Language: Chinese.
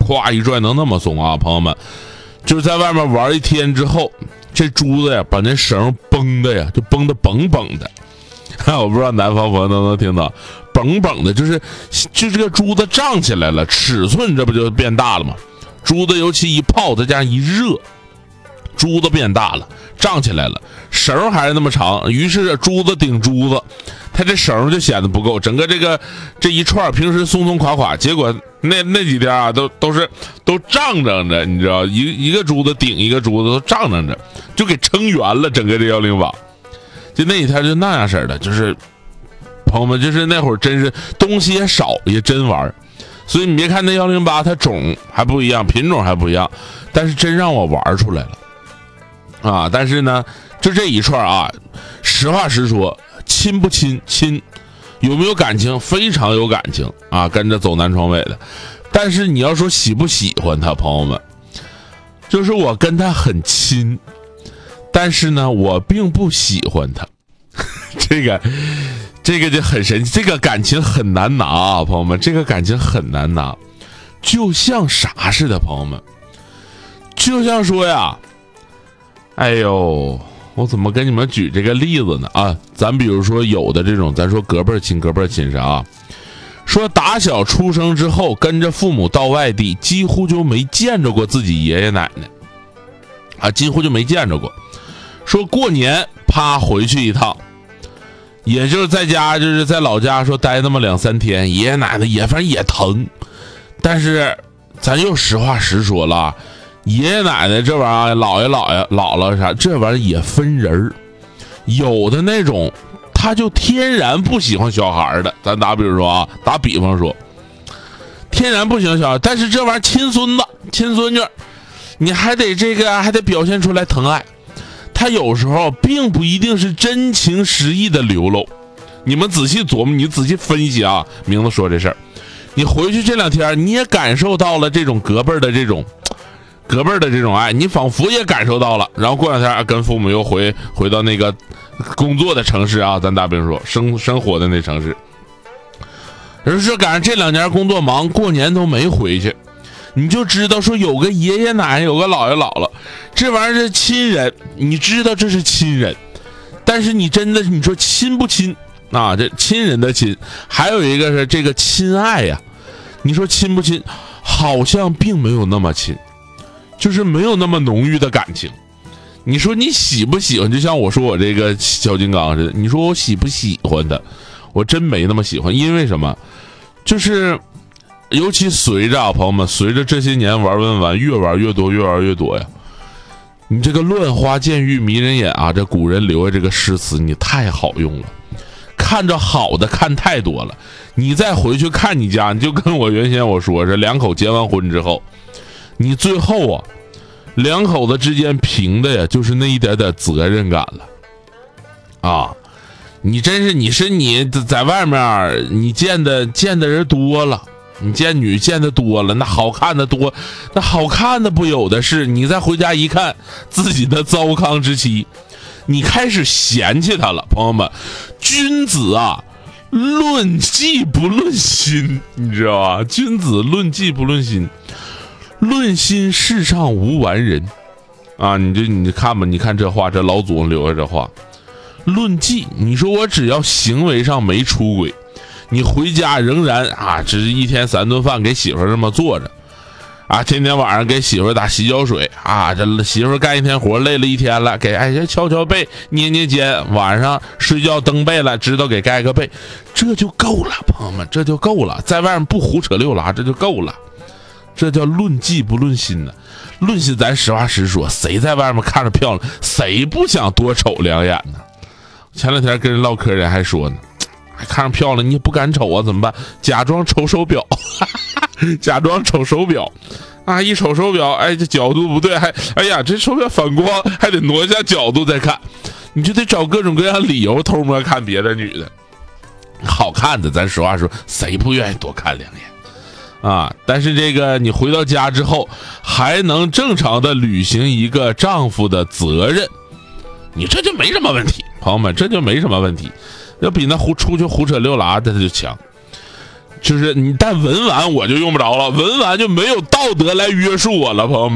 咵一拽能那么松啊，朋友们，就是在外面玩一天之后，这珠子呀把那绳绷的呀就绷得绷绷的。我不知道南方朋友能不能听到，绷绷的，就这个珠子胀起来了，尺寸这不就变大了吗？珠子尤其一泡再加上一热，珠子变大了，胀起来了，绳还是那么长，于是珠子顶珠子，它这绳就显得不够，整个这一串平时松松垮垮，结果那几天啊都胀胀着，你知道，一个珠子顶一个珠子都胀胀着，就给撑圆了整个这摇铃铛。就那一天就那样式的，就是朋友们，就是那会儿真是东西也少，也真玩。所以你别看那108它种还不一样，品种还不一样，但是真让我玩出来了啊！但是呢，就这一串啊，实话实说，亲不亲，有没有感情？非常有感情啊，跟着走南闯北的。但是你要说喜不喜欢他，朋友们，就是我跟他很亲，但是呢，我并不喜欢他。这个就很神奇，这个感情很难拿啊，朋友们，这个感情很难拿，就像啥似的，朋友们，就像说呀，哎呦，我怎么跟你们举这个例子呢？啊，咱比如说有的这种，咱说隔辈亲是啊，说打小出生之后跟着父母到外地，几乎就没见着过自己爷爷奶奶啊，几乎就没见着过。说过年啪回去一趟，也就是在家，就是在老家说待那么2-3天，爷爷奶奶也反正也疼，但是咱又实话实说了，爷爷奶奶这玩意儿，姥爷姥姥啥这玩意儿也分人，有的那种他就天然不喜欢小孩的，咱打比如说啊，打比方说，天然不喜欢小孩，但是这玩意儿亲孙子亲孙女，你还得还得表现出来疼爱。他有时候并不一定是真情实意的流露，你们仔细琢磨，你仔细分析啊。名字说这事儿，你回去这2天，你也感受到了这种隔辈的这种爱，你仿佛也感受到了。然后过2天跟父母又回到那个工作的城市啊，咱打比如说生活的那城市，而是赶上这2年工作忙，过年都没回去。你就知道说有个爷爷奶奶，有个姥爷姥姥，这玩意儿是亲人，你知道这是亲人，但是你真的你说亲不亲啊？这亲人的亲，还有一个是这个亲爱呀，你说亲不亲？好像并没有那么亲，就是没有那么浓郁的感情。你说你喜不喜欢？就像我说我这个小金刚似的，你说我喜不喜欢的？我真没那么喜欢，因为什么？就是尤其随着朋友们，随着这些年玩文玩越玩越多呀，你这个乱花渐欲迷人眼啊，这古人留下这个诗词你太好用了，看着好的看太多了，你再回去看你家，你就跟我原先我说这2口结完婚之后，你最后啊2口子之间凭的呀就是那一点点责任感了啊。你真是你在外面你见的人多了，你见女见的多了，那好看的多，那好看的不有的是，你再回家一看自己的糟糠之妻，你开始嫌弃他了。朋友们，君子啊论迹不论心，你知道吧？君子论迹不论心，论心世上无完人啊！你看吧，你看这话，这老祖留下这话。论迹，你说我只要行为上没出轨，你回家仍然啊，只是1天3顿饭给媳妇儿这么做着啊，天天晚上给媳妇儿打洗脚水啊，这媳妇儿干1天活累了1天了，给敲背捏捏肩，晚上睡觉蹬被了，知道给盖个被，这就够了，朋友们，这就够了，在外面不胡扯溜拉，这就够了。这叫论迹不论心呢。论心咱实话实说，谁在外面看着漂亮，谁不想多瞅2眼呢？前2天跟人唠嗑，人还说呢，看着漂亮你也不敢瞅啊，怎么办？假装瞅手表假装瞅手表啊，一瞅手表，哎，这角度不对，还哎呀，这手表反光，还得挪一下角度再看，你就得找各种各样理由偷摸看别的女的。好看的咱实话说，谁不愿意多看2眼啊？但是这个你回到家之后还能正常的履行一个丈夫的责任，你这就没什么问题，朋友们，这就没什么问题，要比那出去胡扯溜拉的就强。 就是你但文玩我就用不着了，文玩就没有道德来约束我了，朋友们。